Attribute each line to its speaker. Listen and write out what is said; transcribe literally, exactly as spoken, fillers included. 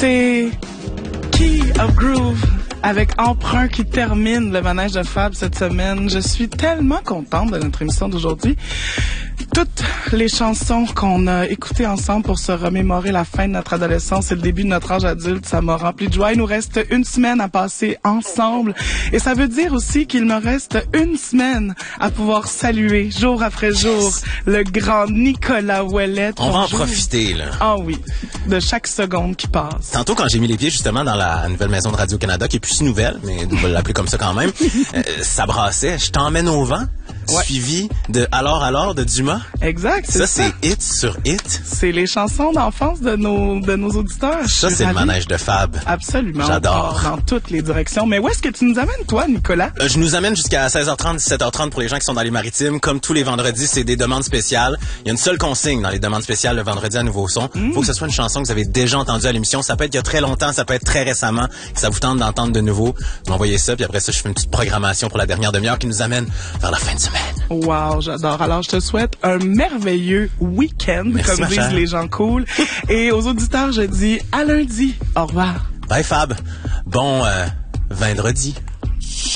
Speaker 1: C'est Key of Groove avec Emprunt qui termine le manège de Fab cette semaine. Je suis tellement contente de notre émission d'aujourd'hui. Toutes les chansons qu'on a écoutées ensemble pour se remémorer la fin de notre adolescence et le début de notre âge adulte, ça m'a rempli de joie. Il nous reste une semaine à passer ensemble. Et ça veut dire aussi qu'il me reste une semaine à pouvoir saluer, jour après jour, le grand Nicolas Ouellet.
Speaker 2: On va en profiter, là.
Speaker 1: Ah oui, de chaque seconde qui passe.
Speaker 2: Tantôt, quand j'ai mis les pieds, justement, dans la nouvelle maison de Radio-Canada, qui est plus si nouvelle, mais on va l'appeler comme ça quand même, euh, ça brassait. Je t'emmène au vent. Ouais. Suivi de Alors Alors de Dumas.
Speaker 1: Exact, c'est
Speaker 2: ça.
Speaker 1: Ça,
Speaker 2: c'est hit sur hit.
Speaker 1: C'est les chansons d'enfance de nos, de nos auditeurs.
Speaker 2: Ça, c'est ravie. Le manège de Fab.
Speaker 1: Absolument.
Speaker 2: J'adore.
Speaker 1: Dans toutes les directions. Mais où est-ce que tu nous amènes, toi, Nicolas?
Speaker 2: Euh, je nous amène jusqu'à seize heures trente, dix-sept heures trente pour les gens qui sont dans les maritimes. Comme tous les vendredis, c'est des demandes spéciales. Il y a une seule consigne dans les demandes spéciales le vendredi à Nouveau Son. Mm. Faut que ce soit une chanson que vous avez déjà entendue à l'émission. Ça peut être il y a très longtemps, ça peut être très récemment. Ça vous tente d'entendre de nouveau. Vous m'envoyez ça, puis après ça, je fais une petite programmation pour la dernière demi-heure qui nous amène vers la fin de semaine.
Speaker 1: Wow, j'adore. Alors, je te souhaite un merveilleux week-end,
Speaker 2: Merci,
Speaker 1: comme disent chère. Les gens cool. Et aux auditeurs, je dis à lundi. Au revoir.
Speaker 2: Bye Fab. Bon euh, vendredi.